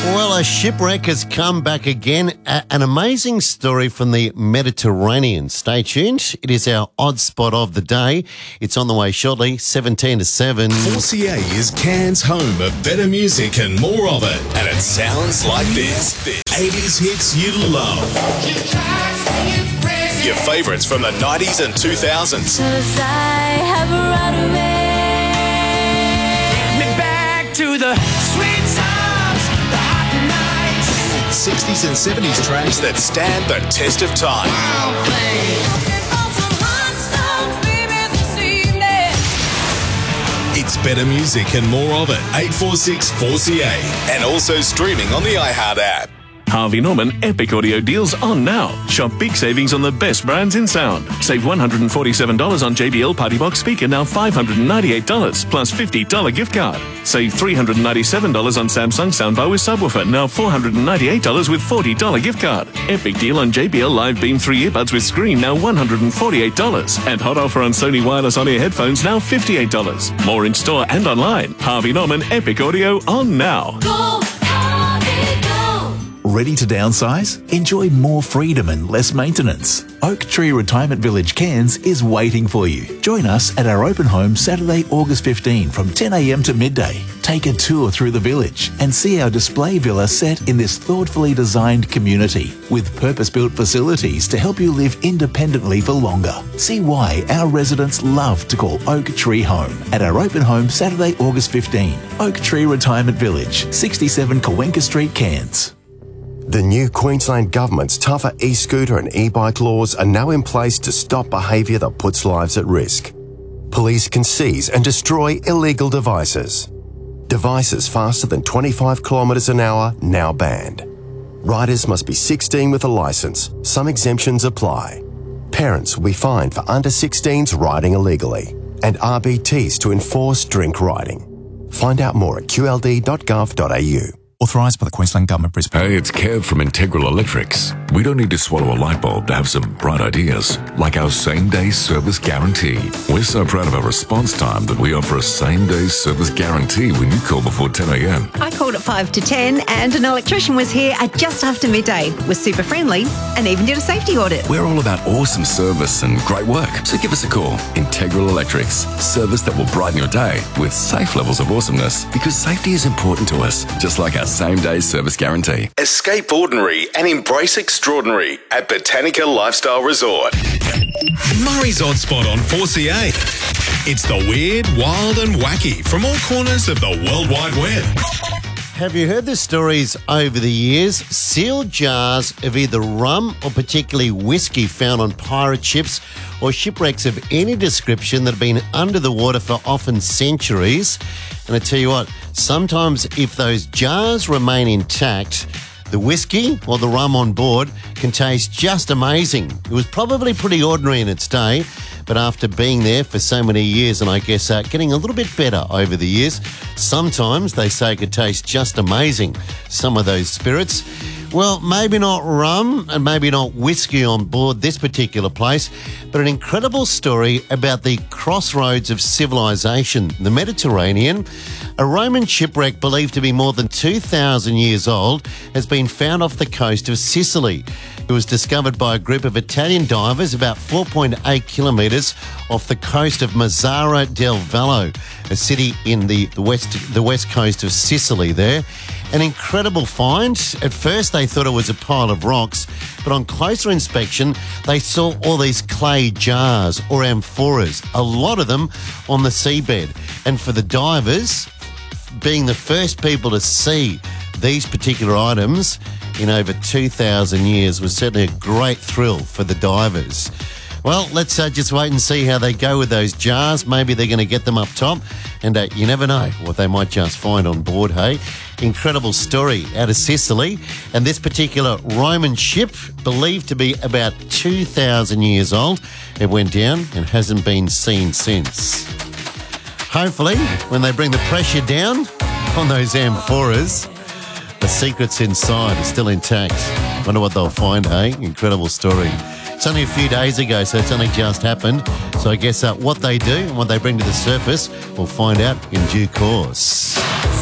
Well, a shipwreck has come back again. An amazing story from the Mediterranean. Stay tuned. It is our odd spot of the day. It's on the way shortly, 17 to 7. 4CA is Cairns' home of better music and more of it. And it sounds like this. 80s hits you love. Your favourites from the 90s and 2000s. 'Cause I have a right away. Get me back to the sweet times, the hot nights. 60s and 70s tracks that stand the test of time. It's better music and more of it. 846 4CA. And also streaming on the iHeart app. Harvey Norman Epic Audio deals on now. Shop big savings on the best brands in sound. Save $147 on JBL Party Box speaker, now $598 plus $50 gift card. Save $397 on Samsung soundbar with subwoofer, now $498 with $40 gift card. Epic deal on JBL Live Beam 3 earbuds with screen, now $148. And hot offer on Sony wireless on-ear headphones, now $58. More in store and online. Harvey Norman Epic Audio on now. Go, Harvey, go. Ready to downsize? Enjoy more freedom and less maintenance. Oak Tree Retirement Village Cairns is waiting for you. Join us at our open home Saturday, August 15 from 10 a.m. to midday. Take a tour through the village and see our display villa set in this thoughtfully designed community with purpose-built facilities to help you live independently for longer. See why our residents love to call Oak Tree home at our open home Saturday, August 15. Oak Tree Retirement Village, 67 Cawenka Street, Cairns. The new Queensland Government's tougher e-scooter and e-bike laws are now in place to stop behaviour that puts lives at risk. Police can seize and destroy illegal devices. Devices faster than 25 kilometres an hour now banned. Riders must be 16 with a licence. Some exemptions apply. Parents will be fined for under 16s riding illegally, and RBTs to enforce drink riding. Find out more at qld.gov.au. Authorised by the Queensland Government, Brisbane. Hey, it's Kev from Integral Electrics. We don't need to swallow a light bulb to have some bright ideas, like our same-day service guarantee. We're so proud of our response time that we offer a same-day service guarantee when you call before 10 a.m. I called at 5 to 10 and an electrician was here at just after midday, was super friendly and even did a safety audit. We're all about awesome service and great work, so give us a call. Integral Electrics. Service that will brighten your day with safe levels of awesomeness, because safety is important to us, just like our same-day service guarantee. Escape ordinary and embrace extraordinary at Botanica Lifestyle Resort. Murray's Odd Spot on 4CA. It's the weird, wild and wacky from all corners of the World Wide Web. Have you heard the stories over the years? Sealed jars of either rum or particularly whiskey found on pirate ships or shipwrecks of any description that have been under the water for often centuries. And I tell you what, sometimes if those jars remain intact, the whiskey or the rum on board can taste just amazing. It was probably pretty ordinary in its day, but after being there for so many years and I guess getting a little bit better over the years, sometimes they say it could taste just amazing, some of those spirits. Well, maybe not rum and maybe not whiskey on board this particular place, but an incredible story about the crossroads of civilization, the Mediterranean. A Roman shipwreck believed to be more than 2,000 years old has been found off the coast of Sicily. It was discovered by a group of Italian divers about 4.8 kilometres off the coast of Mazzara del Vallo, a city in the west coast of Sicily there. An incredible find. At first they thought it was a pile of rocks, but on closer inspection they saw all these clay jars or amphoras, a lot of them on the seabed. And for the divers, being the first people to see these particular items in over 2,000 years was certainly a great thrill for the divers. Well, let's just wait and see how they go with those jars. Maybe they're going to get them up top, and you never know what they might just find on board, hey? Incredible story out of Sicily, and this particular Roman ship, believed to be about 2,000 years old, it went down and hasn't been seen since. Hopefully, when they bring the pressure down on those amphoras, the secrets inside are still intact. Wonder what they'll find, hey? Incredible story. It's only a few days ago, so it's only just happened. So I guess what they do and what they bring to the surface, we'll find out in due course.